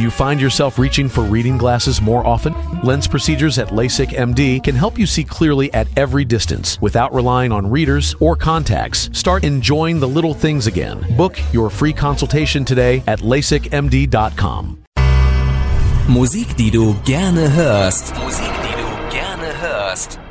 you find yourself reaching for reading glasses more often? Lens procedures at LASIK MD can help you see clearly at every distance without relying on readers or contacts. Start enjoying the little things again. Book your free consultation today at LASIKMD.com. Musik, die du gerne hörst. Musik, die du gerne hörst.